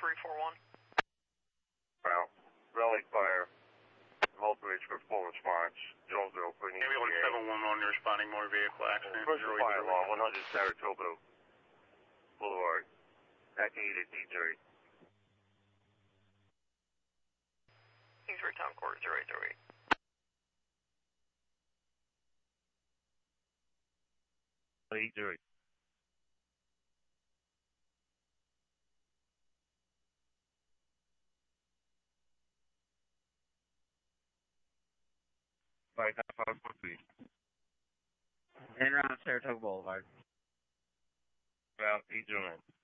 341. Well, Raleigh Fire, multi-bridge for full response. Jonesville, Queen. Ambulance 711, you're responding motor vehicle accident. First fire law, 100 Saratoga Boulevard. Back 8 at D3. Kingsbury Town Court, 0808. D3. Right, 543. En route Saratoga Boulevard. Route 809.